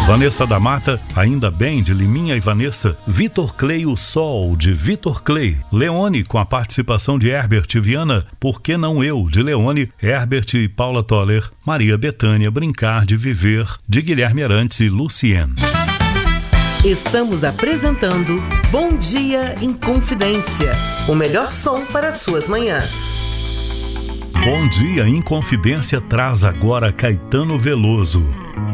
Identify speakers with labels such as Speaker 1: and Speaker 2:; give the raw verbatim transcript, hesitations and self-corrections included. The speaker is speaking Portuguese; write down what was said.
Speaker 1: Vanessa da Mata, Ainda Bem, de Liminha e Vanessa. Vitor Clay, O Sol, de Vitor Clay. Leone, com a participação de Herbert e Viana, Por Que Não Eu, de Leone, Herbert e Paula Toller. Maria Bethânia, Brincar de Viver, de Guilherme Arantes e Luciene.
Speaker 2: Estamos apresentando Bom Dia em Confidência, o melhor som para suas manhãs.
Speaker 1: Bom Dia em Confidência traz agora Caetano Veloso.